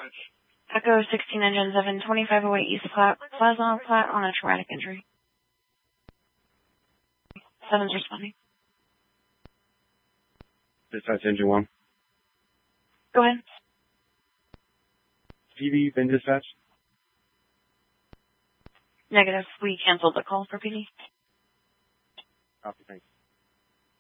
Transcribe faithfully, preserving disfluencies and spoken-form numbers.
Echo sixteen engine seven, twenty-five oh eight East Platte, Plaza Platte on a traumatic injury. seven's responding. Dispatch engine one. Go ahead. P D been dispatched? Negative. We canceled the call for P D. Copy, thanks.